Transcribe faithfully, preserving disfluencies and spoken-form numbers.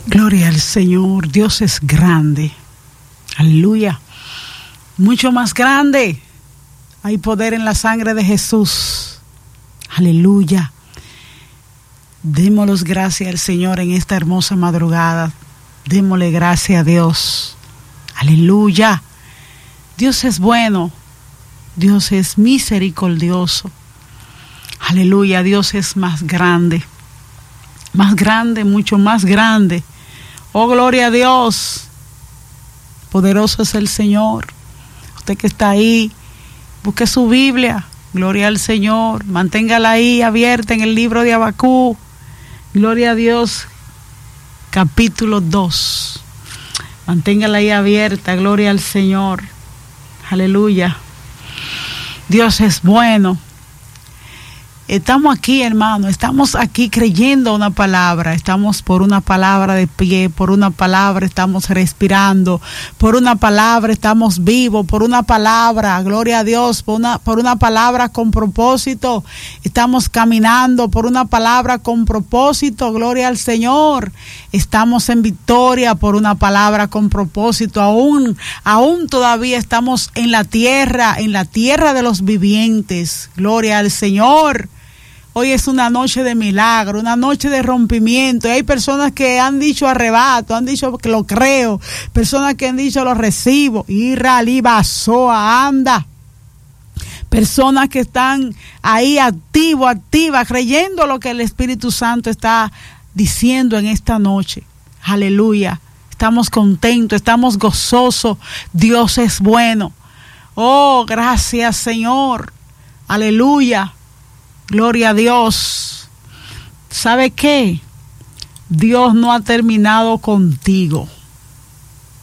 Gloria al Señor. Dios es grande. Aleluya. Mucho más grande. Hay poder en la sangre de Jesús. Aleluya. Démosle gracias al Señor en esta hermosa madrugada. Démosle gracias a Dios. Aleluya. Dios es bueno. Dios es misericordioso. Aleluya. Dios es más grande. Más grande, mucho más grande. Oh, gloria a Dios. Poderoso es el Señor. Usted que está ahí, busque su Biblia. Gloria al Señor. Manténgala ahí abierta en el libro de Habacuc. Gloria a Dios. Capítulo dos. Manténgala ahí abierta. Gloria al Señor. Aleluya. Dios es bueno. Estamos aquí, hermano, estamos aquí creyendo una palabra, estamos por una palabra de pie, por una palabra estamos respirando, por una palabra estamos vivos, por una palabra, gloria a Dios, por una, por una palabra con propósito, estamos caminando por una palabra con propósito, gloria al Señor, estamos en victoria por una palabra con propósito, aún, aún todavía estamos en la tierra, en la tierra de los vivientes, gloria al Señor. Hoy es una noche de milagro, una noche de rompimiento. Y hay personas que han dicho arrebato, han dicho que lo creo. Personas que han dicho lo recibo. Israelí basoa, anda. Personas que están ahí activos, activas, creyendo lo que el Espíritu Santo está diciendo en esta noche. Aleluya. Estamos contentos, estamos gozosos. Dios es bueno. Oh, gracias, Señor. Aleluya. Gloria a Dios. ¿Sabe qué? Dios no ha terminado contigo.